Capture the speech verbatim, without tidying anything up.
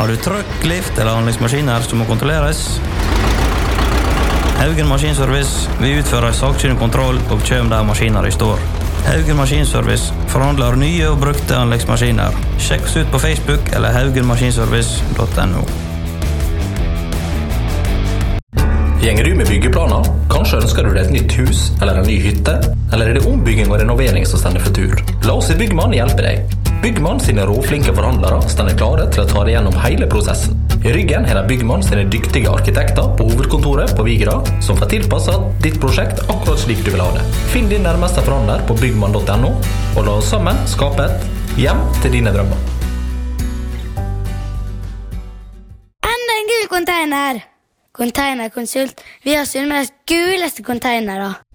Har du trøkk, lift eller anleggsmaskiner som må kontrolleres? Haugen Maskinservice vil utføre sakkyndig kontroll og kjøm der maskiner i står. Haugen Maskinservice forhandler nye og brukte anleggsmaskiner. Sjekk oss ut på Facebook eller haugen maskinservice punktum no. Gjenger du med byggeplaner? Kanskje ønsker du deg et nytt hus eller en ny hytte? Eller er det ombygging og renovering som stender for tur? La oss i Byggmann hjelpe deg. Byggmann sine råflinke forhandlere stender klare til å ta deg gjennom hele prosessen. I ryggen er det Byggmann sine dyktige arkitekter på hovedkontoret på Vigra som får tilpasset ditt prosjekt akkurat slik du vil ha det. Finn din nærmeste forhandler på byggmann punktum no og la oss sammen skape et hjem til dine drømmer. Enda en gul container! Containerkonsult. Vi har Sunnmøres guleste containere.